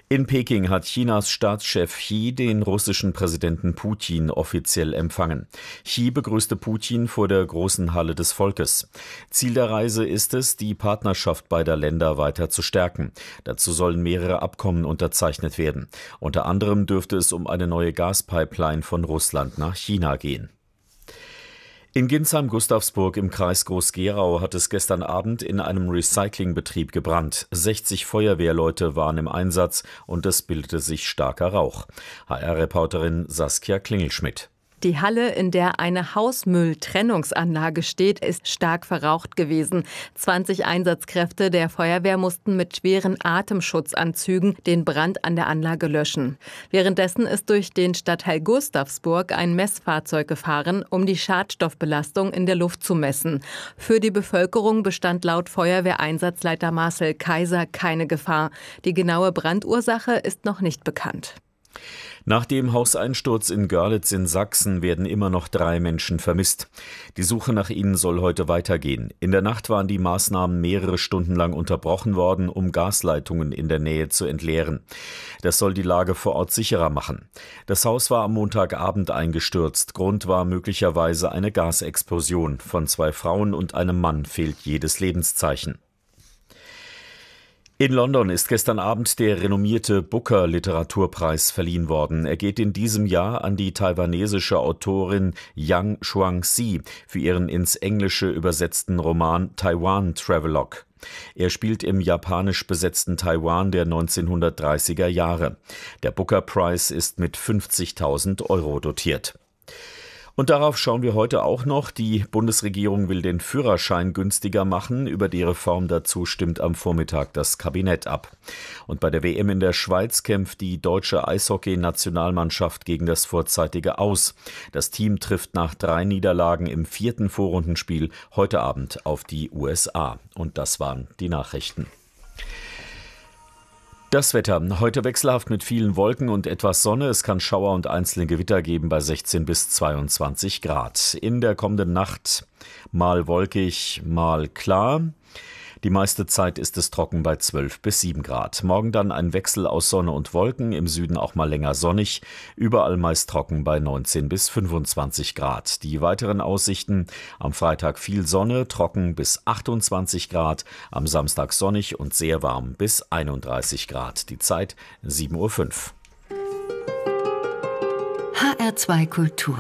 In Peking hat Chinas Staatschef Xi den russischen Präsidenten Putin offiziell empfangen. Xi begrüßte Putin vor der großen Halle des Volkes. Ziel der Reise ist es, die Partnerschaft beider Länder weiter zu stärken. Dazu sollen mehrere Abkommen unterzeichnet werden. Unter anderem dürfte es um eine neue Gaspipeline von Russland nach China gehen. In Ginsheim-Gustavsburg im Kreis Groß-Gerau hat es gestern Abend in einem Recyclingbetrieb gebrannt. 60 Feuerwehrleute waren im Einsatz und es bildete sich starker Rauch. HR-Reporterin Saskia Klingelschmidt. Die Halle, in der eine Hausmülltrennungsanlage steht, ist stark verraucht gewesen. 20 Einsatzkräfte der Feuerwehr mussten mit schweren Atemschutzanzügen den Brand an der Anlage löschen. Währenddessen ist durch den Stadtteil Gustavsburg ein Messfahrzeug gefahren, um die Schadstoffbelastung in der Luft zu messen. Für die Bevölkerung bestand laut Feuerwehreinsatzleiter Marcel Kaiser keine Gefahr. Die genaue Brandursache ist noch nicht bekannt. Nach dem Hauseinsturz in Görlitz in Sachsen werden immer noch 3 Menschen vermisst. Die Suche nach ihnen soll heute weitergehen. In der Nacht waren die Maßnahmen mehrere Stunden lang unterbrochen worden, um Gasleitungen in der Nähe zu entleeren. Das soll die Lage vor Ort sicherer machen. Das Haus war am Montagabend eingestürzt. Grund war möglicherweise eine Gasexplosion. Von 2 Frauen und einem Mann fehlt jedes Lebenszeichen. In London ist gestern Abend der renommierte Booker-Literaturpreis verliehen worden. Er geht in diesem Jahr an die taiwanesische Autorin Yang Chuang-Tzi für ihren ins Englische übersetzten Roman Taiwan Travelogue. Er spielt im japanisch besetzten Taiwan der 1930er Jahre. Der Booker-Preis ist mit 50.000 € dotiert. Und darauf schauen wir heute auch noch. Die Bundesregierung will den Führerschein günstiger machen. Über die Reform dazu stimmt am Vormittag das Kabinett ab. Und bei der WM in der Schweiz kämpft die deutsche Eishockey-Nationalmannschaft gegen das vorzeitige Aus. Das Team trifft nach 3 Niederlagen im 4. Vorrundenspiel heute Abend auf die USA. Und das waren die Nachrichten. Das Wetter. Heute wechselhaft mit vielen Wolken und etwas Sonne. Es kann Schauer und einzelne Gewitter geben bei 16 bis 22 Grad. In der kommenden Nacht mal wolkig, mal klar. Die meiste Zeit ist es trocken bei 12 bis 7 Grad. Morgen dann ein Wechsel aus Sonne und Wolken, im Süden auch mal länger sonnig, überall meist trocken bei 19 bis 25 Grad. Die weiteren Aussichten: am Freitag viel Sonne, trocken bis 28 Grad, am Samstag sonnig und sehr warm bis 31 Grad. Die Zeit 7:05 Uhr. HR2 Kultur.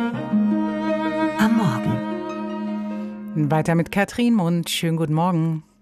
Am Morgen. Weiter mit Katrin Mund. Schönen guten Morgen.